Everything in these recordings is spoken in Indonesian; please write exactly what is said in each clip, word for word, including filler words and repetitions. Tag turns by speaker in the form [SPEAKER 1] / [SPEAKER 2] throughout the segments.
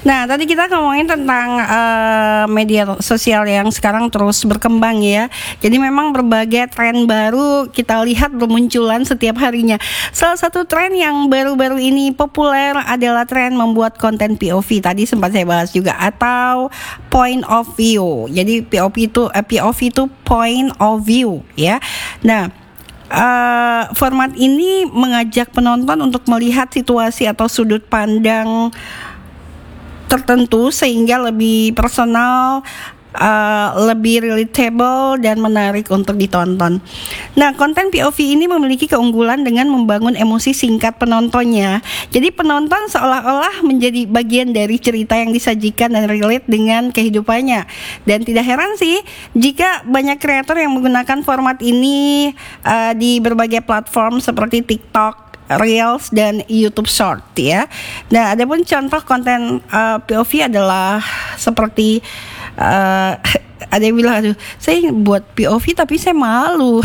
[SPEAKER 1] Nah, tadi kita ngomongin tentang uh, media sosial yang sekarang terus berkembang ya. Jadi memang berbagai tren baru kita lihat bermunculan setiap harinya. Salah satu tren yang baru-baru ini populer adalah tren membuat konten P O V. Tadi sempat saya bahas juga, atau point of view. Jadi P O V itu eh, P O V itu point of view ya. Nah, Uh, format ini mengajak penonton untuk melihat situasi atau sudut pandang tertentu sehingga lebih personal, uh, lebih relatable dan menarik untuk ditonton. Nah, konten P O V ini memiliki keunggulan dengan membangun emosi singkat penontonnya. Jadi penonton seolah-olah menjadi bagian dari cerita yang disajikan dan relate dengan kehidupannya. Dan tidak heran sih jika banyak kreator yang menggunakan format ini uh, di berbagai platform seperti TikTok, Reels dan YouTube Short ya. Nah, adapun contoh konten uh, P O V adalah seperti uh, ada yang bilang, aduh, saya buat P O V tapi saya malu.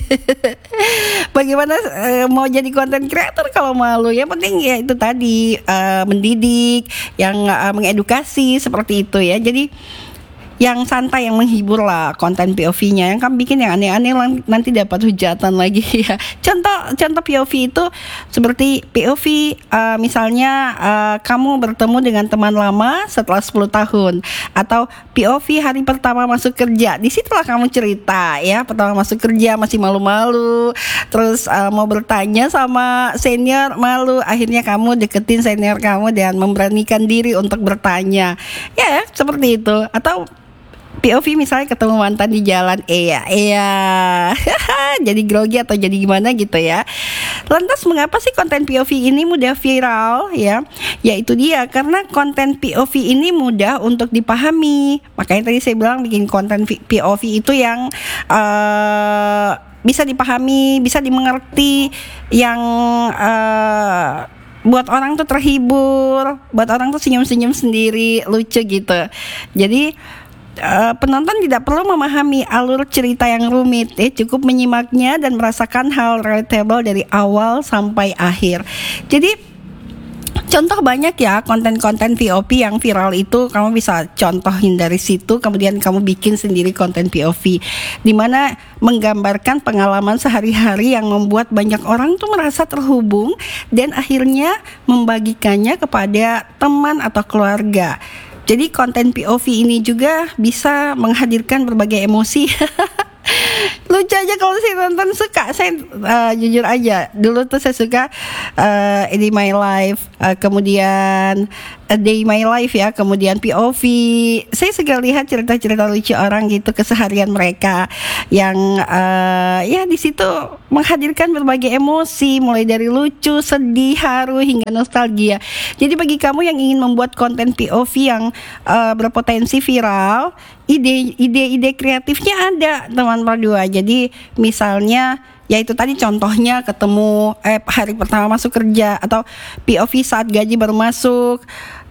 [SPEAKER 1] Bagaimana uh, mau jadi konten kreator kalau malu? Yang penting ya itu tadi, uh, mendidik, yang uh, mengedukasi seperti itu ya. Jadi yang santai, yang menghibur lah konten P O V-nya. Yang kamu bikin yang aneh-aneh nanti dapat hujatan lagi ya. Contoh contoh P O V itu seperti P O V uh, misalnya uh, kamu bertemu dengan teman lama setelah sepuluh tahun, atau P O V hari pertama masuk kerja. Disitulah kamu cerita ya, pertama masuk kerja masih malu-malu, terus uh, mau bertanya sama senior malu, akhirnya kamu deketin senior kamu dan memberanikan diri untuk bertanya. Ya, seperti itu. Atau P O V misalnya ketemu mantan di jalan, iya, iya, jadi grogi atau jadi gimana gitu ya. Lantas mengapa sih konten P O V ini mudah viral ya? Yaitu dia karena konten P O V ini mudah untuk dipahami. Makanya tadi saya bilang bikin konten P O V itu yang uh, bisa dipahami, bisa dimengerti, yang uh, buat orang tuh terhibur, buat orang tuh senyum-senyum sendiri, lucu gitu. Jadi Uh, penonton tidak perlu memahami alur cerita yang rumit, eh, cukup menyimaknya dan merasakan hal relatable dari awal sampai akhir. Jadi contoh banyak ya konten-konten V O P yang viral itu, kamu bisa contohin dari situ, kemudian kamu bikin sendiri konten P O V di mana menggambarkan pengalaman sehari-hari yang membuat banyak orang tuh merasa terhubung dan akhirnya membagikannya kepada teman atau keluarga. Jadi konten P O V ini juga bisa menghadirkan berbagai emosi. Lucu aja kalau saya nonton, suka. Saya uh, jujur aja, dulu tuh saya suka uh, A Day My Life, uh, kemudian A Day My Life ya, kemudian P O V. Saya suka lihat cerita-cerita lucu orang gitu, keseharian mereka yang uh, ya di situ menghadirkan berbagai emosi, mulai dari lucu, sedih, haru hingga nostalgia. Jadi bagi kamu yang ingin membuat konten P O V yang uh, berpotensi viral, ide ide-ide kreatifnya ada teman berdua. Jadi misalnya ya itu tadi contohnya ketemu eh hari pertama masuk kerja, atau P O V saat gaji baru masuk,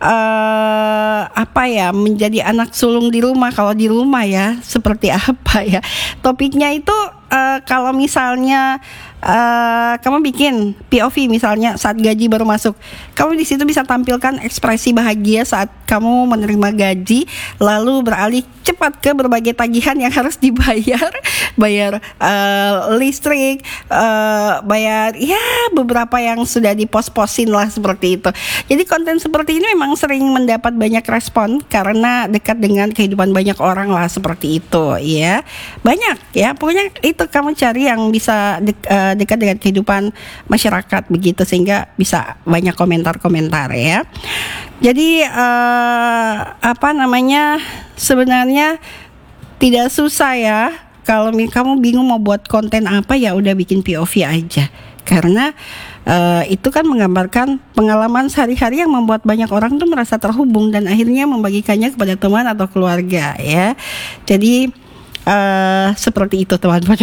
[SPEAKER 1] uh, apa ya, menjadi anak sulung di rumah. Kalau di rumah ya seperti apa ya topiknya itu. Uh, kalau misalnya uh, kamu bikin P O V misalnya saat gaji baru masuk, kamu di situ bisa tampilkan ekspresi bahagia saat kamu menerima gaji, lalu beralih cepat ke berbagai tagihan yang harus dibayar, bayar uh, listrik, uh, bayar ya beberapa yang sudah dipos-posin lah seperti itu. Jadi konten seperti ini memang sering mendapat banyak respon karena dekat dengan kehidupan banyak orang lah seperti itu ya. Banyak ya, pokoknya itu kamu cari yang bisa de- uh, dekat dengan kehidupan masyarakat begitu, sehingga bisa banyak komentar-komentar ya. Jadi uh, apa namanya, sebenarnya tidak susah ya. Kalau kamu bingung mau buat konten apa, ya udah bikin P O V aja. Karena uh, itu kan menggambarkan pengalaman sehari-hari yang membuat banyak orang tuh merasa terhubung dan akhirnya membagikannya kepada teman atau keluarga ya. Jadi Uh, seperti itu teman-teman.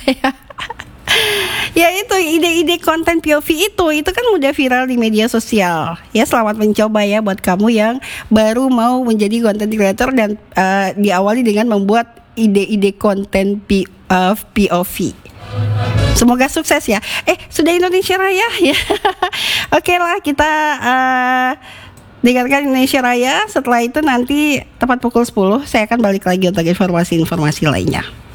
[SPEAKER 1] Ya itu ide-ide konten P O V itu itu kan mudah viral di media sosial ya. Selamat mencoba ya buat kamu yang baru mau menjadi content creator dan uh, diawali dengan membuat ide-ide konten P, uh, P O V. Semoga sukses ya. Eh sudah Indonesia Raya ya. Oke lah, kita uh, Dengarkan Indonesia Raya. Setelah itu nanti tepat pukul sepuluh saya akan balik lagi untuk informasi-informasi lainnya.